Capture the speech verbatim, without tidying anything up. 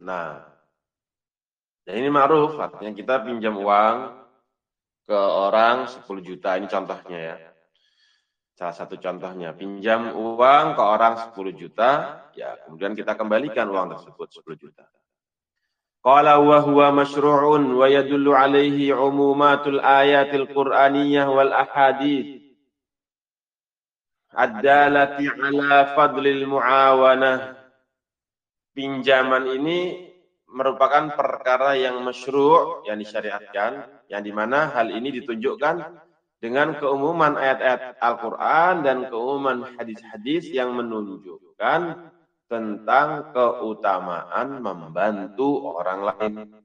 Nah, dan ini ma'ruf, artinya kita pinjam uang ke orang sepuluh juta, ini contohnya ya. Salah satu contohnya, pinjam uang ke orang sepuluh juta, ya kemudian kita kembalikan uang tersebut sepuluh juta. Qala wa huwa masyru'un wa yadullu alaihi umumatul ayatil qur'aniyah wal ahadith ad-dalati ala fadlil muawanah. Pinjaman ini merupakan perkara yang masyru', yang disyariatkan, yang dimana hal ini ditunjukkan dengan keumuman ayat-ayat Al-Quran dan keumuman hadis-hadis yang menunjukkan tentang keutamaan membantu orang lain.